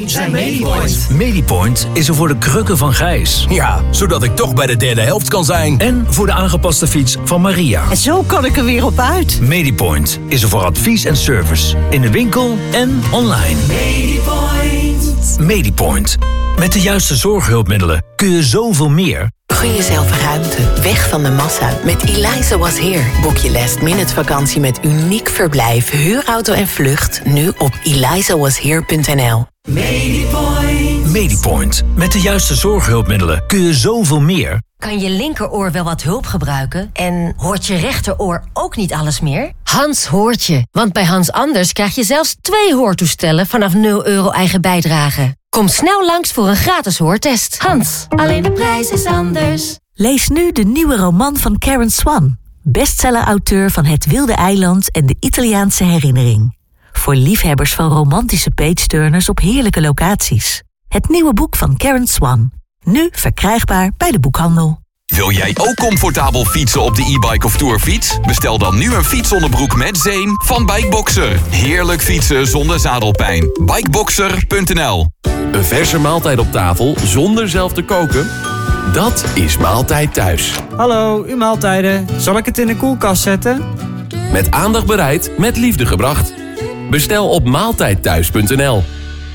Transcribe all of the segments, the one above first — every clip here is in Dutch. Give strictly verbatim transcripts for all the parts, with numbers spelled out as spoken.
zijn Medipoint. Medipoint is er voor de krukken van Gijs. Ja, zodat ik toch bij de derde helft kan zijn. En voor de aangepaste fiets van Maria. En zo kan ik er weer op uit. Medipoint is er voor advies en service. In de winkel en online. Medipoint. Medipoint. Met de juiste zorghulpmiddelen kun je zoveel meer. Gun jezelf ruimte, weg van de massa. Met Eliza Was Here boek je last minute vakantie met uniek verblijf, huurauto en vlucht nu op eliza was here punt n l. Medipoint. Medipoint. Met de juiste zorghulpmiddelen kun je zoveel meer. Kan je linkeroor wel wat hulp gebruiken? En hoort je rechteroor ook niet alles meer? Hans hoort je. Want bij Hans Anders krijg je zelfs twee hoortoestellen vanaf nul euro eigen bijdrage. Kom snel langs voor een gratis hoortest. Hans, alleen de prijs is anders. Lees nu de nieuwe roman van Karen Swan. Bestseller-auteur van Het Wilde Eiland en de Italiaanse Herinnering. Voor liefhebbers van romantische page-turners op heerlijke locaties. Het nieuwe boek van Karen Swan. Nu verkrijgbaar bij de boekhandel. Wil jij ook comfortabel fietsen op de e-bike of tourfiets? Bestel dan nu een fietsonderbroek met zeem van Bikeboxer. Heerlijk fietsen zonder zadelpijn. Bikeboxer punt n l. Een verse maaltijd op tafel zonder zelf te koken? Dat is Maaltijd Thuis. Hallo, uw maaltijden. Zal ik het in de koelkast zetten? Met aandacht bereid, met liefde gebracht. Bestel op maaltijdthuis punt n l.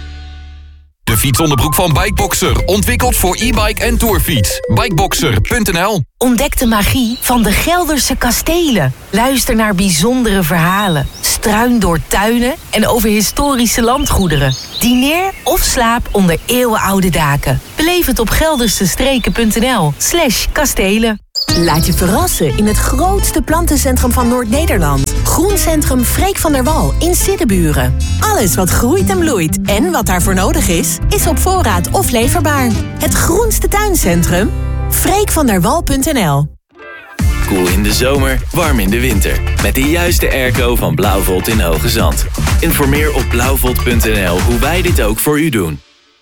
De fietsonderbroek van Bikeboxer. Ontwikkeld voor e-bike en tourfiets. Bikeboxer punt n l. Ontdek de magie van de Gelderse kastelen. Luister naar bijzondere verhalen. Struin door tuinen en over historische landgoederen. Dineer of slaap onder eeuwenoude daken. Beleef het op geldersestreken punt n l slash kastelen. Laat je verrassen in het grootste plantencentrum van Noord-Nederland. Groencentrum Freek van der Wal in Siddeburen. Alles wat groeit en bloeit en wat daarvoor nodig is, is op voorraad of leverbaar. Het groenste tuincentrum? freek van der wal punt n l. Koel in de zomer, warm in de winter. Met de juiste airco van Blauwvolt in Hoge Zand. Informeer op blauwvolt punt n l hoe wij dit ook voor u doen.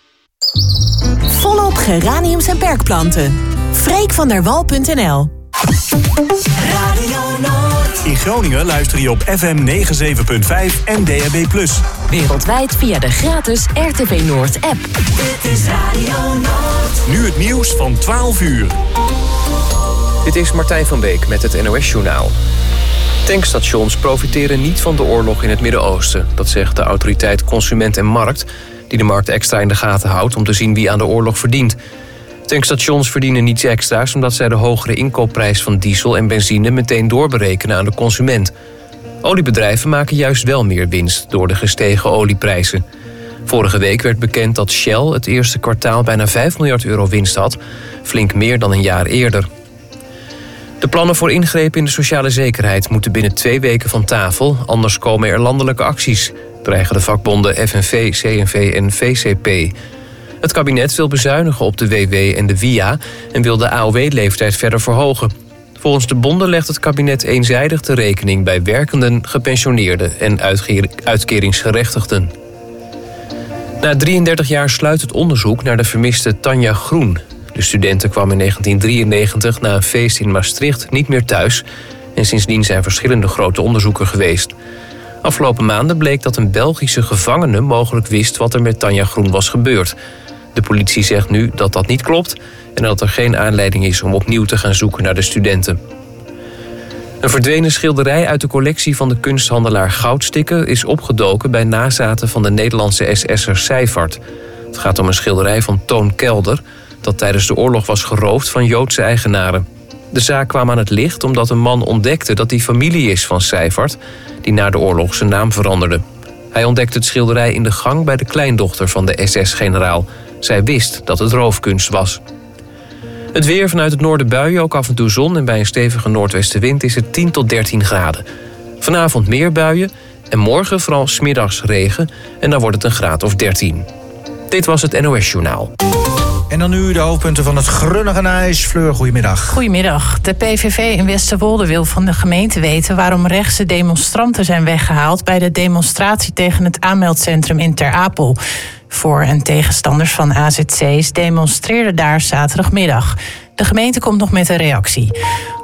Volop geraniums en perkplanten. freek van der wal punt n l. Radio Noord. In Groningen luister je op F M negenenzeventig punt vijf en D A B plus. Wereldwijd via de gratis R T V Noord app. Dit is Radio Noord. Nu het nieuws van twaalf uur. Dit is Martijn van Beek met het N O S-journaal. Tankstations profiteren niet van de oorlog in het Midden-Oosten. Dat zegt de autoriteit Consument en Markt, die de markt extra in de gaten houdt om te zien wie aan de oorlog verdient. Tankstations verdienen niets extra's omdat zij de hogere inkoopprijs van diesel en benzine meteen doorberekenen aan de consument. Oliebedrijven maken juist wel meer winst door de gestegen olieprijzen. Vorige week werd bekend dat Shell het eerste kwartaal bijna vijf miljard euro winst had, flink meer dan een jaar eerder. De plannen voor ingrepen in de sociale zekerheid moeten binnen twee weken van tafel, anders komen er landelijke acties, dreigen de vakbonden F N V, C N V en V C P. Het kabinet wil bezuinigen op de W W en de W I A en wil de A O W-leeftijd verder verhogen. Volgens de bonden legt het kabinet eenzijdig de rekening bij werkenden, gepensioneerden en uitkeringsgerechtigden. Na drieëndertig jaar sluit het onderzoek naar de vermiste Tanja Groen. De studente kwam in negentien drieënnegentig na een feest in Maastricht niet meer thuis en sindsdien zijn verschillende grote onderzoeken geweest. Afgelopen maanden bleek dat een Belgische gevangene mogelijk wist wat er met Tanja Groen was gebeurd. De politie zegt nu dat dat niet klopt en dat er geen aanleiding is om opnieuw te gaan zoeken naar de studenten. Een verdwenen schilderij uit de collectie van de kunsthandelaar Goudstikken is opgedoken bij nazaten van de Nederlandse S S'er Seyfarth. Het gaat om een schilderij van Toon Kelder dat tijdens de oorlog was geroofd van Joodse eigenaren. De zaak kwam aan het licht omdat een man ontdekte dat hij familie is van Seyfarth, die na de oorlog zijn naam veranderde. Hij ontdekte het schilderij in de gang bij de kleindochter van de S S-generaal. Zij wist dat het roofkunst was. Het weer: vanuit het noorden buien, ook af en toe zon en bij een stevige noordwestenwind is het tien tot dertien graden. Vanavond meer buien en morgen vooral 's middags regen en dan wordt het een graad of dertien. Dit was het N O S-journaal. En dan nu de hoofdpunten van het Grunnige Nijs. Fleur, goedemiddag. Goedemiddag. De P V V in Westerwolde wil van de gemeente weten waarom rechtse demonstranten zijn weggehaald bij de demonstratie tegen het aanmeldcentrum in Ter Apel. Voor- en tegenstanders van A Z C's demonstreerden daar zaterdagmiddag. De gemeente komt nog met een reactie.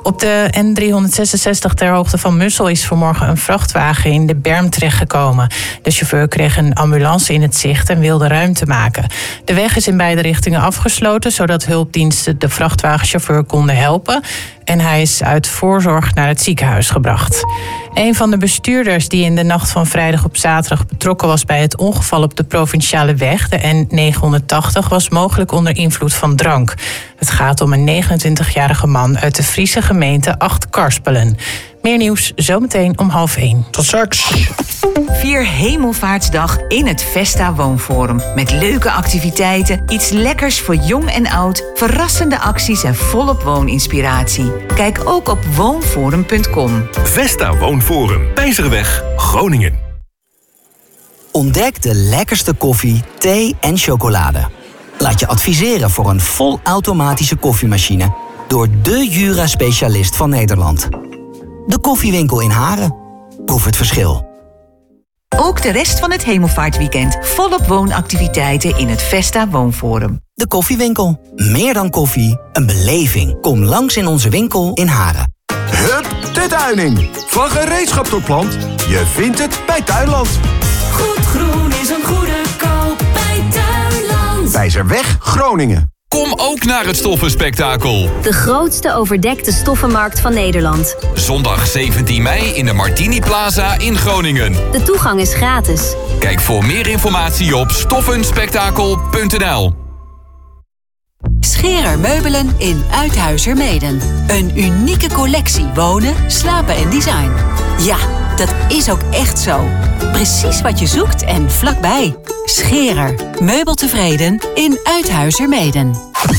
Op de N driehonderdzesenzestig ter hoogte van Mussel is vanmorgen een vrachtwagen in de berm terechtgekomen. De chauffeur kreeg een ambulance in het zicht en wilde ruimte maken. De weg is in beide richtingen afgesloten, zodat hulpdiensten de vrachtwagenchauffeur konden helpen. En hij is uit voorzorg naar het ziekenhuis gebracht. Een van de bestuurders die in de nacht van vrijdag op zaterdag betrokken was bij het ongeval op de provinciale weg, de N negenhonderdtachtig, was mogelijk onder invloed van drank. Het gaat om een negenentwintigjarige man uit de Friese gemeente Acht-Karspelen. Meer nieuws zometeen om half één. Tot straks. Vier Hemelvaartsdag in het Vesta Woonforum. Met leuke activiteiten, iets lekkers voor jong en oud, verrassende acties en volop wooninspiratie. Kijk ook op woonforum punt com. Vesta Woonforum, Pijzerweg, Groningen. Ontdek de lekkerste koffie, thee en chocolade. Laat je adviseren voor een volautomatische koffiemachine door de Jura-specialist van Nederland. De Koffiewinkel in Haren. Proef het verschil. Ook de rest van het Hemelvaartweekend volop woonactiviteiten in het Vesta Woonforum. De Koffiewinkel. Meer dan koffie, een beleving. Kom langs in onze winkel in Haren. Hup, de Tuining. Van gereedschap tot plant. Je vindt het bij Tuinland. Goed groen is een goede koop bij Tuinland. Pijzerweg, Groningen. Kom ook naar het Stoffenspektakel. De grootste overdekte stoffenmarkt van Nederland. Zondag zeventien mei in de Martini Plaza in Groningen. De toegang is gratis. Kijk voor meer informatie op stoffenspektakel punt n l. Scherer Meubelen in Uithuizermeeden. Een unieke collectie wonen, slapen en design. Ja, dat is ook echt zo. Precies wat je zoekt en vlakbij. Scherer. Meubeltevreden in Uithuizermeeden.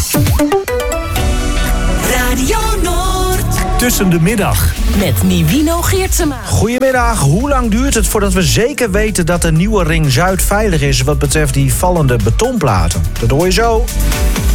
Radio Noord. Tussen de middag. Met Nivino Geertsema. Goedemiddag. Hoe lang duurt het voordat we zeker weten dat de nieuwe Ring Zuid veilig is wat betreft die vallende betonplaten? Dat hoor je zo.